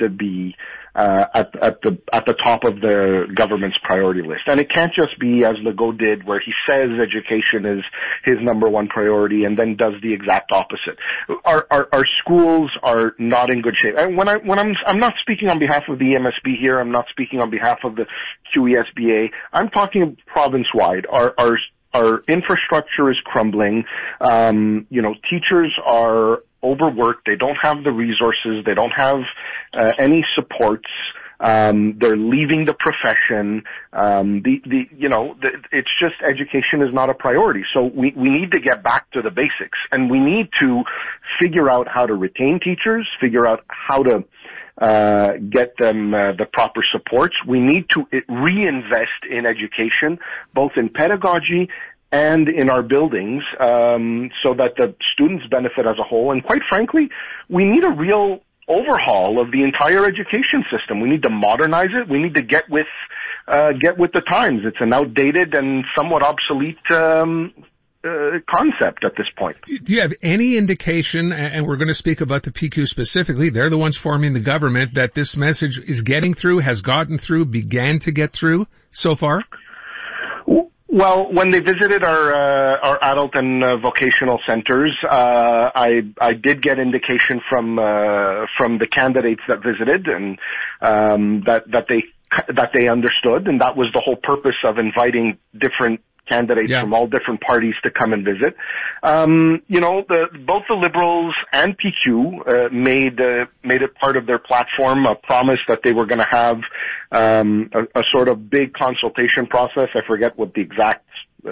to be at the top of the government's priority list. And it can't just be as Legault did, where he says education is his number one priority and then does the exact opposite. Our schools are not in good shape. And I'm not speaking on behalf of the MSB here. I'm not speaking on behalf of the QESBA. I'm talking province-wide. Our infrastructure is crumbling. Teachers are overworked. They don't have the resources. They don't have any supports. They're leaving the profession. It's just education is not a priority. So we need to get back to the basics, and we need to figure out how to retain teachers, figure out how to get them the proper supports. We need to reinvest in education, both in pedagogy and in our buildings, so that the students benefit as a whole. And quite frankly, we need a real overhaul of the entire education system. We need to modernize it. We need to get with the times. It's an outdated and somewhat obsolete concept at this point. Do you have any indication, and we're going to speak about the PQ specifically, they're the ones forming the government, that this message is getting through, has gotten through, began to get through so far? Well, when they visited our adult and vocational centers, I did get indication from the candidates that visited, and that they understood, and that was the whole purpose of inviting different candidates from all different parties to come and visit. Both the Liberals and PQ made it part of their platform, a promise that they were going to have a sort of big consultation process. I forget what the exact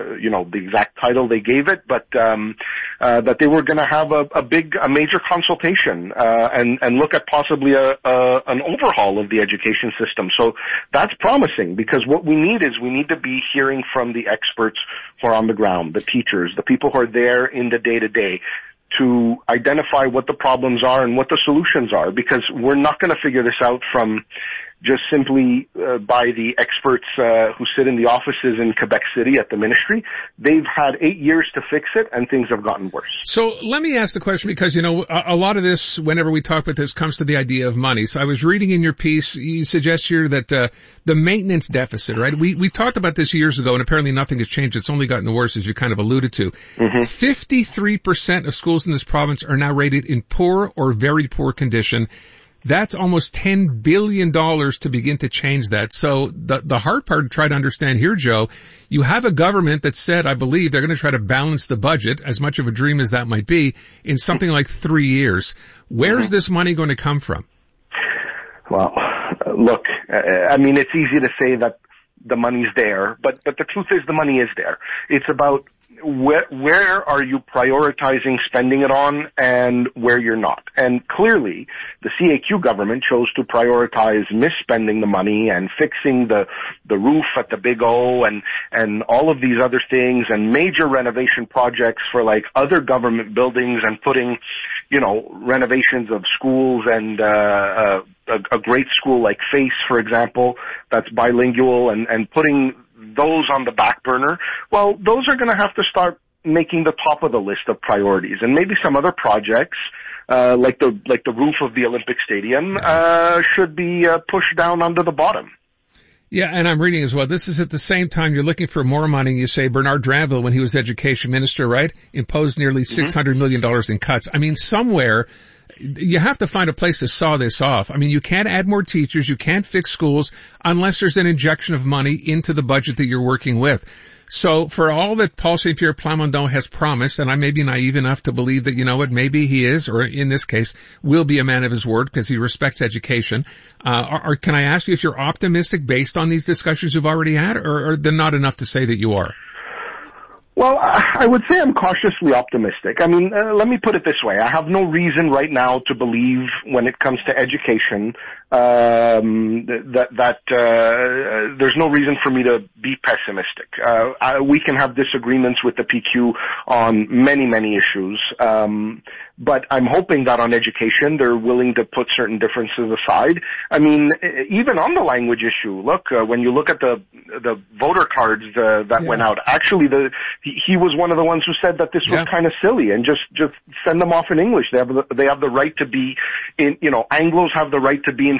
title they gave it, but that they were going to have a major consultation and look at possibly an overhaul of the education system. So that's promising, because what we need to be hearing from the experts who are on the ground, the teachers, the people who are there in the day-to-day, to identify what the problems are and what the solutions are, because we're not going to figure this out from just simply by the experts who sit in the offices in Quebec City at the ministry. They've had 8 years to fix it, and things have gotten worse. So let me ask the question, because, a lot of this, whenever we talk about this, comes to the idea of money. So I was reading in your piece, you suggest here that the maintenance deficit, right? We talked about this years ago, and apparently nothing has changed. It's only gotten worse, as you kind of alluded to. 53% of schools in this province are now rated in poor or very poor condition. That's almost $10 billion to begin to change that. So the hard part to try to understand here, Joe, you have a government that said, I believe, they're going to try to balance the budget, as much of a dream as that might be, in something like 3 years. Where's this money going to come from? Well, look, it's easy to say that the money's there, but the truth is the money is there. It's about where are you prioritizing spending it on and where you're not. And clearly, the CAQ government chose to prioritize misspending the money and fixing the roof at the Big O and all of these other things, and major renovation projects for like other government buildings, and putting, renovations of schools and a great school like FACE, for example, that's bilingual, and putting those on the back burner. Well, those are going to have to start making the top of the list of priorities, and maybe some other projects like the roof of the Olympic Stadium should be pushed down under the bottom. Yeah, and I'm reading as well. This is at the same time you're looking for more money. You say Bernard Drinville, when he was education minister, right, imposed nearly $600 million in cuts. Somewhere you have to find a place to saw this off. You can't add more teachers. You can't fix schools unless there's an injection of money into the budget that you're working with. So for all that Paul Saint-Pierre Plamondon has promised, and I may be naive enough to believe that, maybe he is, or in this case, will be a man of his word because he respects education. Can I ask you if you're optimistic based on these discussions you've already had, or they're not enough to say that you are? Well, I would say I'm cautiously optimistic. Let me put it this way. I have no reason right now to believe, when it comes to education, that there's no reason for me to be pessimistic. We can have disagreements with the PQ on many, many issues, but I'm hoping that on education they're willing to put certain differences aside. Even on the language issue, look, when you look at the voter cards that went out, actually he was one of the ones who said that this was kind of silly, and just send them off in English. They have the right to be in, Anglos have the right to be in